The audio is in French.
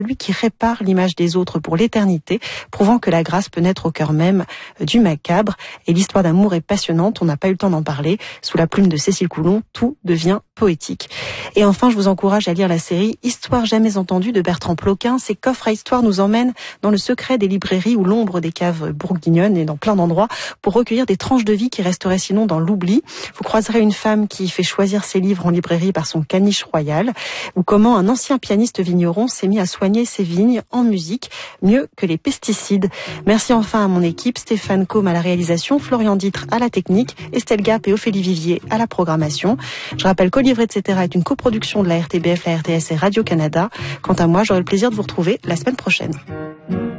Lui qui répare l'image des autres pour l'éternité, prouvant que la grâce peut naître au cœur même du macabre. Et l'histoire d'amour est passionnante, on n'a pas eu le temps d'en parler. Sous la plume de Cécile Coulon, tout devient poétique. Et enfin, je vous encourage à lire la série Histoire jamais entendue de Bertrand Ploquin. Ces coffres à histoire nous emmènent dans le secret des librairies ou l'ombre des caves bourguignonnes et dans plein d'endroits pour recueillir des tranches de vie qui resteraient sinon dans l'oubli. Vous croiserez une femme qui fait choisir ses livres en librairie par son caniche royal, ou comment un ancien pianiste vigneron s'est mis à soigner ses vignes en musique, mieux que les pesticides. Merci enfin à mon équipe, Stéphane Combe à la réalisation, Florian Ditre à la technique, Estelle Gap et Ophélie Vivier à la programmation. Je rappelle qu'Olivre etc. est une coproduction de la RTBF, la RTS et Radio-Canada. Quant à moi, j'aurai le plaisir de vous retrouver la semaine prochaine.